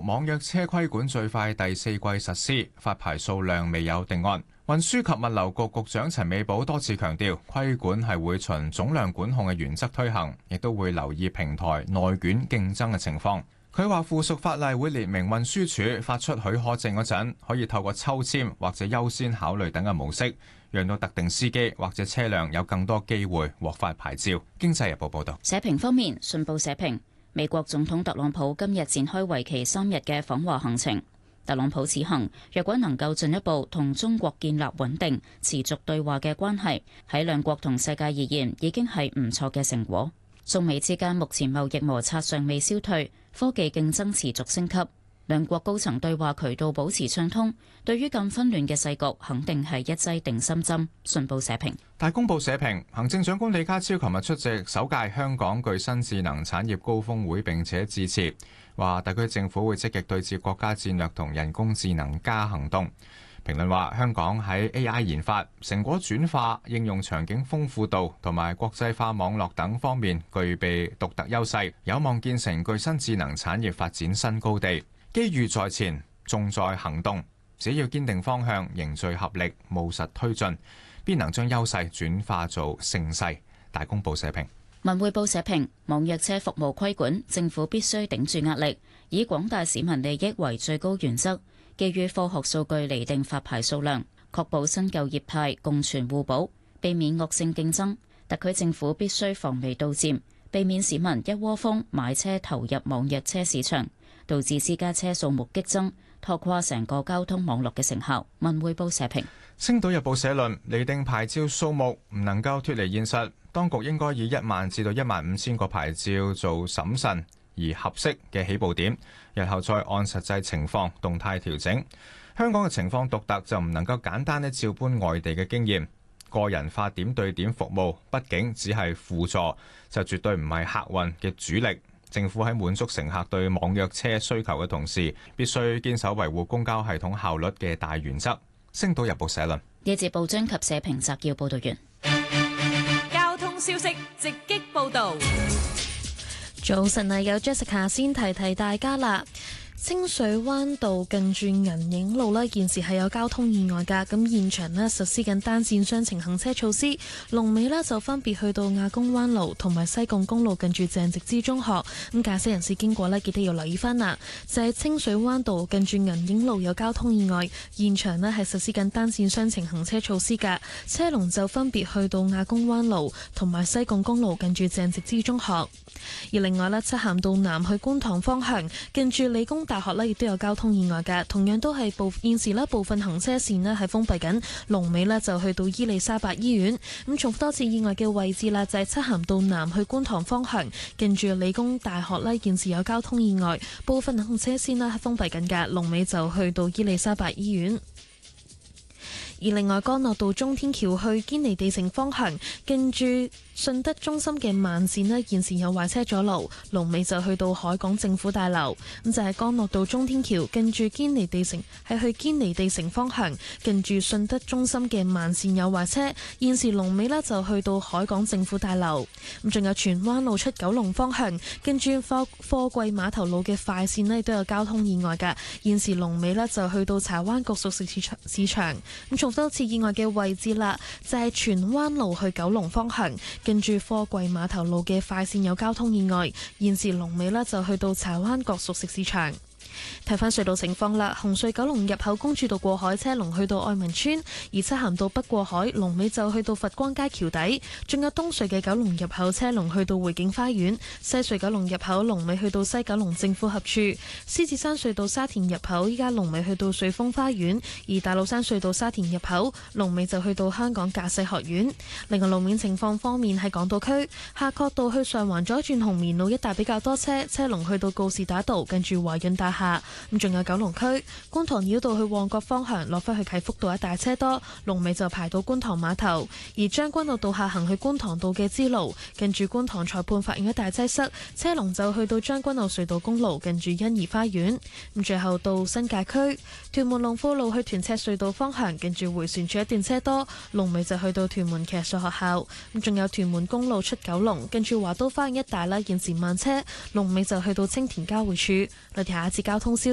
網約車規管最快第4季實施，發牌數量未有定案。運輸及物流局局長陳美寶多次強調，規管係會循總量管控嘅原則推行，亦都會留意平台內卷競爭嘅情況。佢話附屬法例會列明運輸署發出許可證嗰陣，可以透過抽籤或者優先考慮等嘅模式，讓到特定司機或者車輛有更多機會獲發牌照。經濟日報報道。 社評方面，信報社評，美國總統特朗普今日展開為期3日嘅訪華行程。特朗普此行若果能夠進一步同中國建立穩定、持續對話嘅關係，喺兩國同世界而言已經係唔錯嘅成果。中美之間目前貿易摩擦尚未消退，科技競爭持續升級，兩國高層對話渠道保持暢通，對於咁紛亂嘅世局肯定係一劑定心針。信報社評。 大公報社評，行政長官李家超琴日出席首屆香港具新智能產業高峰會並且致辭，話特區政府會積極對接國家戰略同人工智能加行動。評論話香港喺 AI 研發、成果轉化、應用場景豐富度同埋國際化網絡等方面具備獨特優勢，有望建成具新智能產業發展新高地。機遇在前，重在行動，只要堅定方向，凝聚合力，務實推進，必能將優勢轉化做盛世。大公報社評。 文匯報社評，網約車服務規管，政府必須頂住壓力，以廣大市民利益為最高原則，基於科學數據釐定發牌數量，確保新舊業態共存互補，避免惡性競爭。特區政府必須防微杜漸，避免市民一窩蜂買車投入網約車市場，導致私家車數目激增，拖垮成個交通網絡嘅成效。文匯報社評。 星島日報社論，釐定牌照數目唔能夠脫離現實，當局應該以1萬至到15000個牌照做審慎而合適嘅起步點，日後再按實際情況動態調整。香港嘅情況獨特，就唔能夠簡單照搬外地嘅經驗，個人化點對點服務畢竟只係輔助，就絕對唔係客運嘅主力。政府喺滿足乘客對網約車需求嘅同時，必須堅守維護公交系統效率嘅大原則。星島日報社論。 呢節報章及社評摘要報道完。 交通消息直擊報道。 早晨啊，有 Jessica 先提提大家啦。清水灣道近住銀影路呢，現時係有交通意外㗎。咁現場呢，實施緊單線雙程行車措施，龍尾呢就分別去到亞公灣路同埋西貢公路近住鄭植之中學。咁駕駛人士經過呢，記得要留意翻啦。就係清水灣道近住銀影路有交通意外，現場呢係實施緊單線雙程行車措施㗎。車龍就分別去到亞公灣路同埋西貢公路近住鄭植之中學。而另外呢，漆咸道南去觀塘方向近住理工大學呢亦都有交通意外嘅，同樣都係現時呢部分行車線呢係封閉緊，龍尾呢就去到伊利沙伯醫院。咁重複多次意外嘅位置啦，就係漆咸道南去觀塘方向近住理工大學呢，現時有交通意外，部分行車線呢係封閉緊嘅，龍尾就去到伊利沙伯醫院。而另外，干諾道中天橋去堅尼地城方向近住信德中心嘅慢線呢，現時有壞車阻路，龍尾就去到海港政府大樓。咁就係干諾道中天橋近住堅尼地城，係去堅尼地城方向近住信德中心嘅慢線有壞車，現時龍尾呢就去到海港政府大樓。咁仲有荃灣路出九龍方向近住貨櫃碼頭路嘅快線呢都有交通意外㗎，現時龍尾呢就去到柴灣角熟食市場。咁重多次意外嘅位置啦，就係荃灣路去九龍方向近住貨櫃碼頭路嘅快線有交通意外，現時龍尾呢就去到柴灣角熟食市場。睇返隧道情況啦，紅隧九龍入口公主道過海車龍去到愛民村，而漆咸道北過海龍尾就去到佛光街橋底，仲有東隧嘅九龍入口車龍去到匯景花園，西隧九龍入口龍尾去到西九龍政府合署，獅子山隧道沙田入口依家龍尾去到瑞豐花園，而大老山隧道沙田入口龍尾就去到香港駕駛學院。另外路面情況方面，喺港島區夏慤道去上環左轉紅棉路一帶比較多車，車龍去到告士打道近住華潤大廈。咁仲有九龍區觀塘繞道去旺角方向落返去啟福道一帶車多，龍尾就排到觀塘碼頭。而將軍澳道下行去觀塘道嘅支路近住觀塘裁判法院一帶擠塞，車龍就去到將軍澳隧道公路近住欣怡花園。咁最後到新界區屯門龍富路去屯赤隧道方向近住迴旋處一段車多，龍尾就去到屯門騎術學校。咁仲有屯門公路出九龍近住華都花園一帶啦，現時慢車，龍尾就去到青田交匯處。我哋下一節交通消息